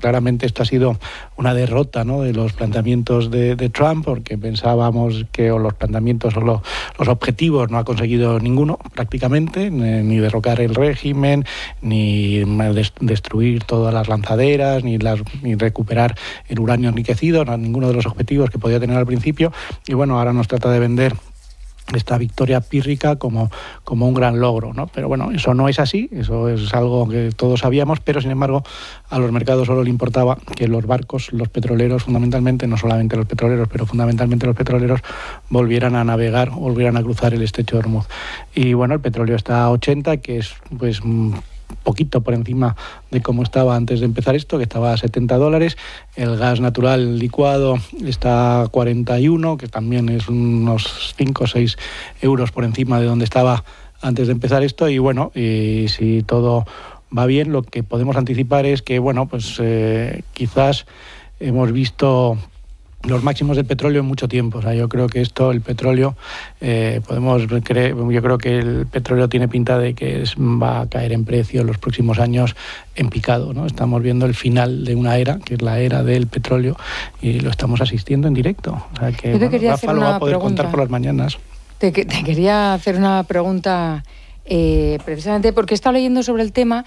claramente esto ha sido una derrota, ¿no?, de los planteamientos de Trump, porque pensábamos que los planteamientos o los objetivos no ha conseguido ninguno prácticamente, ni derrocar el régimen, ni destruir todas las lanzaderas, ni recuperar el uranio enriquecido, ninguno de los objetivos que podía tener al principio. Y bueno, ahora nos trata de vender esta victoria pírrica como un gran logro, ¿no? Pero bueno, eso no es así, eso es algo que todos sabíamos, pero sin embargo a los mercados solo le importaba que los barcos, los petroleros, fundamentalmente, no solamente los petroleros, pero fundamentalmente los petroleros, volvieran a navegar, volvieran a cruzar el estrecho de Hormuz. Y bueno, el petróleo está a 80, que es pues poquito por encima de cómo estaba antes de empezar esto, que estaba a $70. El gas natural licuado está a 41, que también es unos 5 o 6 euros por encima de donde estaba antes de empezar esto. Y bueno, y si todo va bien, lo que podemos anticipar es que, bueno, pues quizás hemos visto los máximos del petróleo en mucho tiempo. O sea, yo creo que el petróleo, yo creo que el petróleo tiene pinta de que va a caer en precio en los próximos años en picado, ¿no? Estamos viendo el final de una era, que es la era del petróleo, y lo estamos asistiendo en directo. O sea que Rafa lo va a poder contar por las mañanas. Te quería hacer una pregunta, precisamente porque he estado leyendo sobre el tema.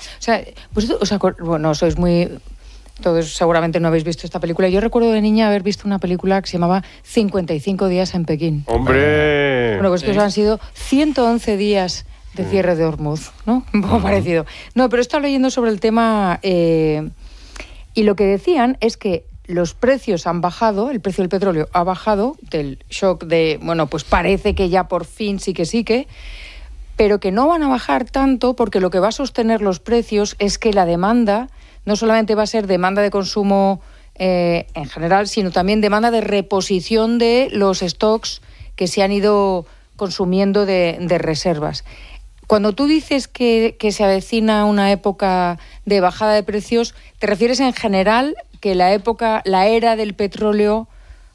Bueno, sois muy... Todos seguramente no habéis visto esta película. Yo recuerdo de niña haber visto una película que se llamaba 55 días en Pekín. ¡Hombre! Bueno, pues estos han sido 111 días de cierre de Hormuz, ¿no? Un poco parecido. No, pero he estado leyendo sobre el tema y lo que decían es que los precios han bajado, el precio del petróleo ha bajado del shock de, bueno, pues parece que ya por fin sí que, pero que no van a bajar tanto porque lo que va a sostener los precios es que la demanda no solamente va a ser demanda de consumo en general, sino también demanda de reposición de los stocks que se han ido consumiendo de reservas. Cuando tú dices que se avecina una época de bajada de precios, ¿te refieres en general que la era del petróleo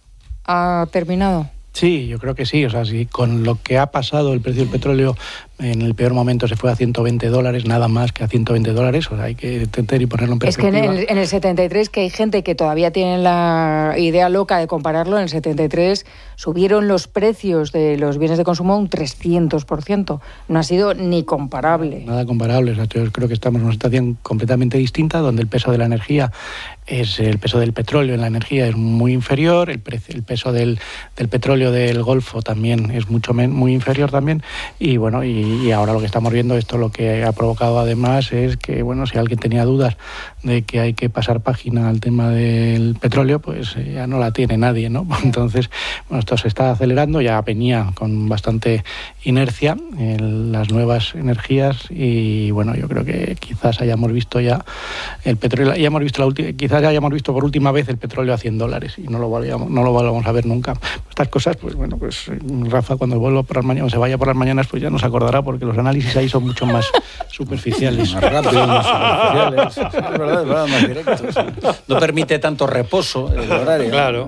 ha terminado? Sí, yo creo que sí. O sea, si con lo que ha pasado el precio del petróleo en el peor momento se fue a $120, nada más que a $120, o sea, hay que entender y ponerlo en perspectiva. Es que en el 73, que hay gente que todavía tiene la idea loca de compararlo, en el 73 subieron los precios de los bienes de consumo un 300%. No ha sido ni comparable. Nada comparable. O sea, yo creo que estamos en una situación completamente distinta, donde el peso de la energía el peso del petróleo en la energía es muy inferior, el peso del petróleo del Golfo también es muy inferior también, y bueno, y ahora lo que estamos viendo, esto lo que ha provocado además es que, bueno, si alguien tenía dudas de que hay que pasar página al tema del petróleo, pues ya no la tiene nadie, ¿no? Entonces, bueno, esto se está acelerando, ya venía con bastante inercia en las nuevas energías, y bueno, yo creo que quizás hayamos visto ya el petróleo, quizás hayamos visto por última vez el petróleo a $100 y no lo volvamos a ver nunca. Estas cosas, pues bueno, pues Rafa, cuando vuelva por las mañanas, se vaya por las mañanas, pues ya nos acordará, porque los análisis ahí son mucho más superficiales. Más rápidos, más superficiales. Es verdad, más directos. No permite tanto reposo el horario. Claro.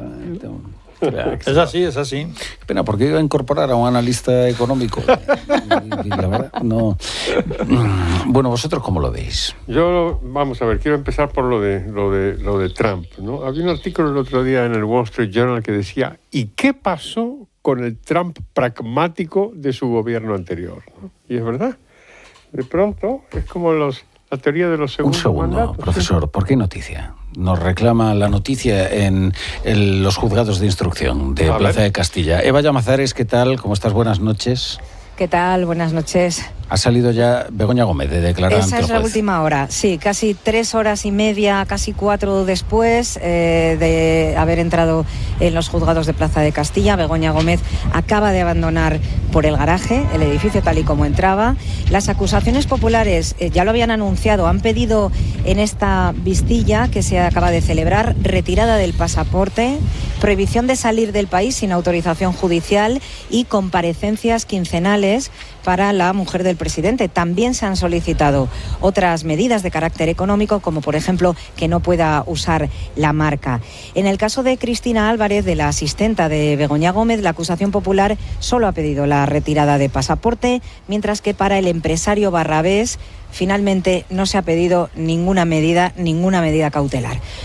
Es así. Qué pena, porque iba a incorporar a un analista económico. Y la verdad, no. Bueno, ¿vosotros cómo lo veis? Yo, vamos a ver, quiero empezar por lo de Trump, ¿no? Había un artículo el otro día en el Wall Street Journal que decía, ¿y qué pasó con el Trump pragmático de su gobierno anterior, ¿no? Y es verdad. De pronto, es como la teoría de los segundos mandatos. Un segundo, profesor, ¿sí? ¿Por qué noticia? Nos reclama la noticia en los juzgados de instrucción de Plaza de Castilla. Eva Llamazares, ¿qué tal? ¿Cómo estás? Buenas noches. ¿Qué tal? Buenas noches. Ha salido ya Begoña Gómez de declarar ante el juez. Esa es la última hora, sí, casi 3 horas y media, casi 4 después de haber entrado en los juzgados de Plaza de Castilla. Begoña Gómez acaba de abandonar por el garaje el edificio tal y como entraba. Las acusaciones populares ya lo habían anunciado, han pedido en esta vistilla que se acaba de celebrar retirada del pasaporte, prohibición de salir del país sin autorización judicial y comparecencias quincenales para la mujer del presidente. También se han solicitado otras medidas de carácter económico, como por ejemplo que no pueda usar la marca. En el caso de Cristina Álvarez, de la asistenta de Begoña Gómez, la acusación popular solo ha pedido la retirada de pasaporte, mientras que para el empresario Barrabés finalmente no se ha pedido ninguna medida cautelar.